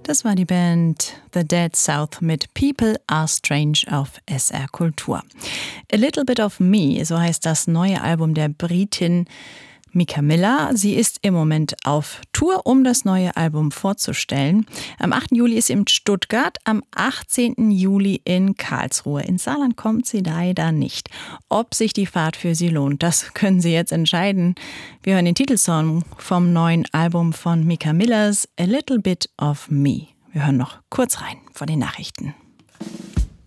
Das war die Band The Dead South mit People Are Strange auf SR Kultur. A Little Bit of Me, so heißt das neue Album der Britin Mika Miller. Sie ist im Moment auf Tour, um das neue Album vorzustellen. Am 8. Juli ist sie in Stuttgart, am 18. Juli in Karlsruhe. Ins Saarland kommt sie leider nicht. Ob sich die Fahrt für sie lohnt, das können Sie jetzt entscheiden. Wir hören den Titelsong vom neuen Album von Mika Millers, A Little Bit of Me. Wir hören noch kurz rein vor den Nachrichten.